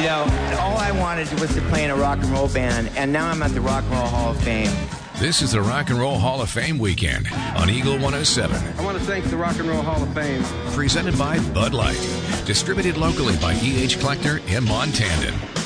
You know, all I wanted was to play in a rock and roll band, and now I'm at the Rock and Roll Hall of Fame. This is the Rock and Roll Hall of Fame weekend on Eagle 107. I want to thank the Rock and Roll Hall of Fame. Presented by Bud Light. Distributed locally by E.H. Kleckner and Montandon.